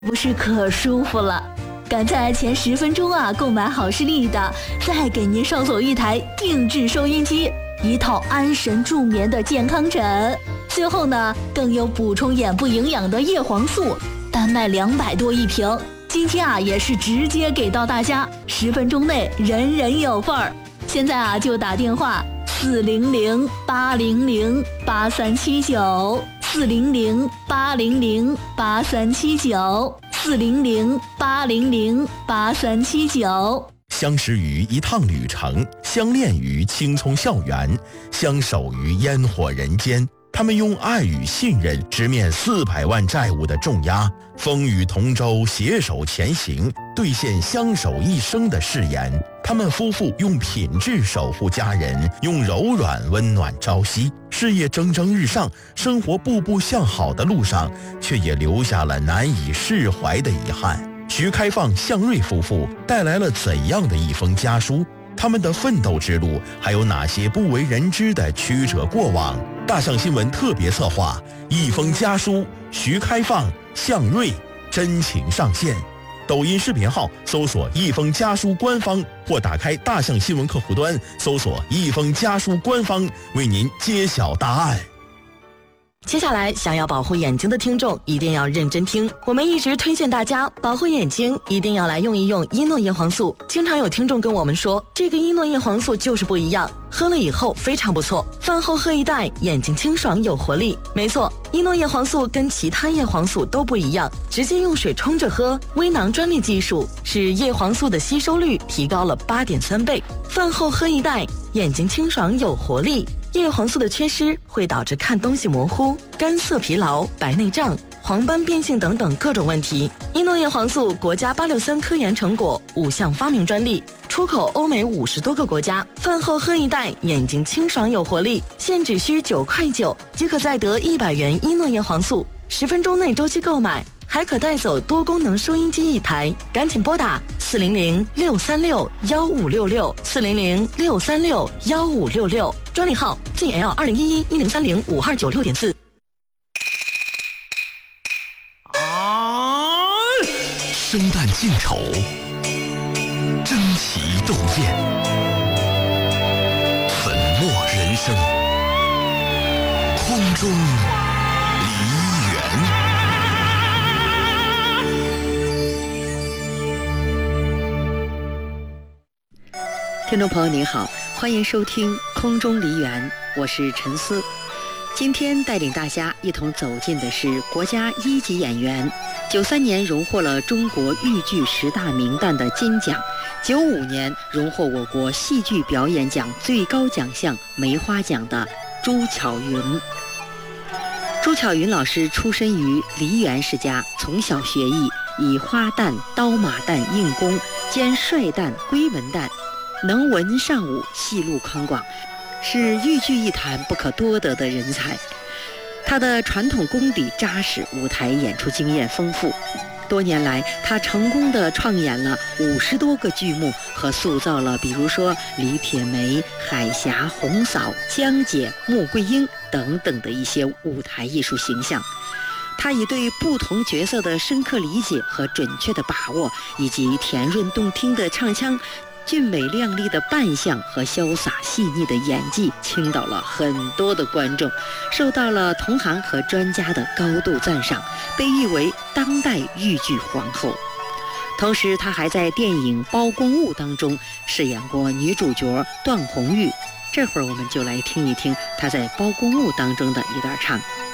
不是可舒服了。赶在前10分钟购买好视力的，再给您捎送一台定制收音机，一套安神助眠的健康枕。最后呢，更有补充眼部营养的叶黄素，单卖200多一瓶。今天也是直接给到大家，10分钟内人人有份儿。现在就打电话400-800-8379，400-800-8379，400-800-8379。 相识于一趟旅程，相恋于青葱校园，相守于烟火人间。他们用爱与信任直面400万债务的重压，风雨同舟，携手前行，兑现相守一生的誓言。他们夫妇用品质守护家人，用柔软温暖朝夕。事业蒸蒸日上，生活步步向好的路上，却也留下了难以释怀的遗憾。徐开放、向瑞夫妇带来了怎样的一封家书？他们的奋斗之路还有哪些不为人知的曲折过往？大象新闻特别策划，一封家书，徐开放、向瑞真情上线。抖音视频号搜索一封家书官方，或打开大象新闻客户端搜索一封家书官方，为您揭晓答案。 接下来想要保护眼睛的听众一定要认真听，我们一直推荐大家保护眼睛一定要来用一用伊诺叶黄素。经常有听众跟我们说，这个伊诺叶黄素就是不一样，喝了以后非常不错，饭后喝一袋，眼睛清爽有活力。没错，伊诺叶黄素跟其他叶黄素都不一样，直接用水冲着喝，微囊专利技术使叶黄素的吸收率提高了8.3倍，饭后喝一袋，眼睛清爽有活力。叶黄素的缺失会导致看东西模糊、干涩疲劳、白内障、黄斑变性等等各种问题。伊诺叶黄素国家863科研成果，5项发明专利，出口欧美50多个国家。饭后喝一袋，眼睛清爽有活力，现只需9.9块即可再得100元伊诺叶黄素，10分钟内周期购买，还可带走多功能收音机1台。赶紧拨打400-636-1566，400-636-1566，专利号 GL2011-1030-5296.4。 生旦净丑，争奇斗艳，粉墨人生，空中梨园。 听众朋友您好，欢迎收听空中梨园，我是陈思。今天带领大家一同走进的是国家1级演员，93年荣获了中国豫剧10大名旦的金奖，95年荣获我国戏剧表演奖最高奖项梅花奖的朱巧云。朱巧云老师出身于梨园世家，从小学艺，以花旦、刀马旦、硬功兼帅旦、龟文旦，能文善武，戏路宽广，是豫剧艺坛不可多得的人才。他的传统功底扎实，舞台演出经验丰富。多年来，他成功地创演了50多个剧目，和塑造了比如说李铁梅、海霞、红嫂、江姐、穆桂英等等的一些舞台艺术形象。他以对不同角色的深刻理解和准确的把握，以及甜润动听的唱腔、俊美亮丽的扮相和潇洒细腻的演技，倾倒了很多的观众，受到了同行和专家的高度赞赏，被誉为当代豫剧皇后。同时，她还在电影《包公务》当中饰演过女主角段红玉。这会儿我们就来听一听她在《包公务》当中的一段唱。